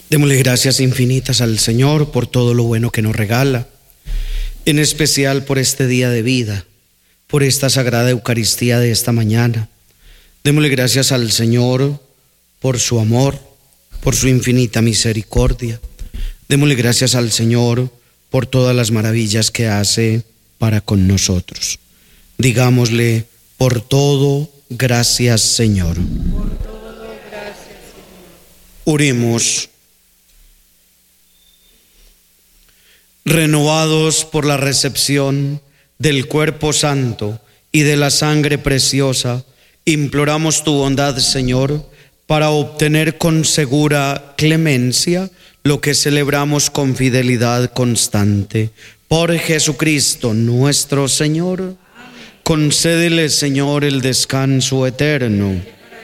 Démosle gracias infinitas al Señor por todo lo bueno que nos regala, en especial por este día de vida, por esta sagrada Eucaristía de esta mañana. Démosle gracias al Señor por su amor, por su infinita misericordia. Démosle gracias al Señor por todas las maravillas que hace para con nosotros. Digámosle: por todo, gracias Señor. Por todo, gracias Señor. Oremos. Renovados por la recepción del cuerpo santo y de la sangre preciosa, imploramos tu bondad, Señor, para obtener con segura clemencia lo que celebramos con fidelidad constante. Por Jesucristo nuestro Señor. Amén. Concédele, Señor, el descanso eterno.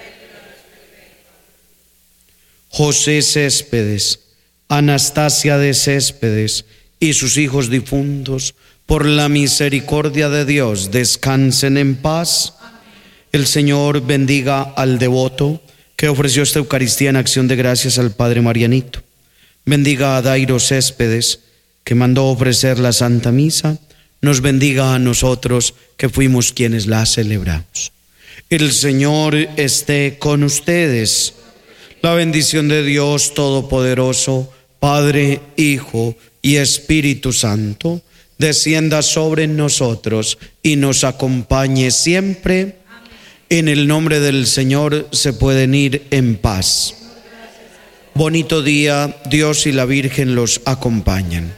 José Céspedes, Anastasia de Céspedes y sus hijos difuntos, por la misericordia de Dios, descansen en paz. Amén. El Señor bendiga al devoto que ofreció esta Eucaristía en acción de gracias al Padre Marianito. Bendiga a Dairo Céspedes, que mandó ofrecer la Santa Misa. Nos bendiga a nosotros, que fuimos quienes la celebramos. El Señor esté con ustedes. La bendición de Dios Todopoderoso, Padre, Hijo y Espíritu Santo, descienda sobre nosotros y nos acompañe siempre. Amén. En el nombre del Señor se pueden ir en paz. Bonito día, Dios y la Virgen los acompañan.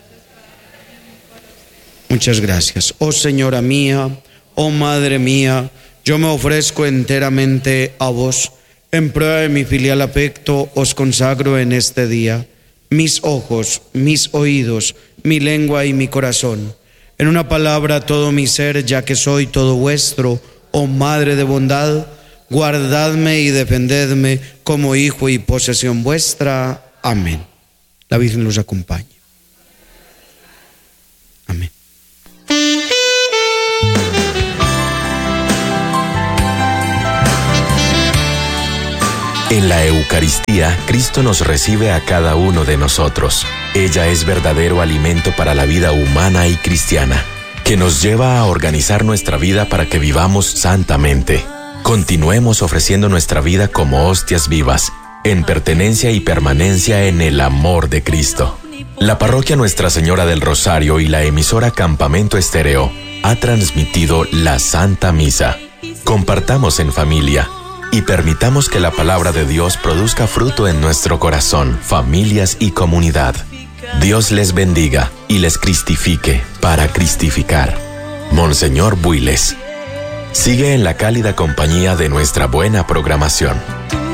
Muchas gracias. Oh Señora mía, oh Madre mía, yo me ofrezco enteramente a vos. En prueba de mi filial afecto os consagro en este día mis ojos, mis oídos, mi lengua y mi corazón. En una palabra, todo mi ser, ya que soy todo vuestro, oh Madre de bondad, guardadme y defendedme como hijo y posesión vuestra. Amén. La Virgen los acompañe. Amén. En la Eucaristía, Cristo nos recibe a cada uno de nosotros. Ella es verdadero alimento para la vida humana y cristiana, que nos lleva a organizar nuestra vida para que vivamos santamente. Continuemos ofreciendo nuestra vida como hostias vivas, en pertenencia y permanencia en el amor de Cristo. La Parroquia Nuestra Señora del Rosario y la emisora Campamento Estéreo ha transmitido la Santa Misa. Compartamos en familia y permitamos que la palabra de Dios produzca fruto en nuestro corazón, familias y comunidad. Dios les bendiga y les cristifique para cristificar. Monseñor Builes. Sigue en la cálida compañía de nuestra buena programación.